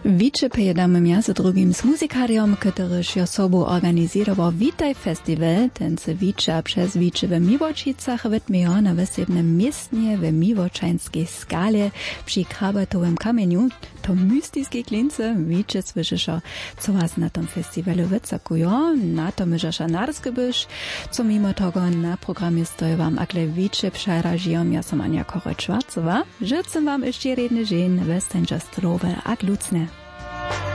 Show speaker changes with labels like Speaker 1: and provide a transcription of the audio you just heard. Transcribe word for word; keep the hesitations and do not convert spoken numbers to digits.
Speaker 1: Wicze pojedamy między drugim z muzykariom, któryż jo sobu organizował Witaj Festival, ten se Wicze przez Wicze w Miłočicach wytmiał na wysebnym miestnie w miłoczańskiej skale przy krabatowym kamieniu. To mystyczne klince Wicze słyszysz, co was na tym festiwalu wycakują, na to myżasza narskybysz, co mimo tego na programie stoi wam akle Wicze przerażią. Ja som Ania Korek-Schwarzowa. Życzę wam jeszcze jedny dzień, westańcza zdrowe a glucne.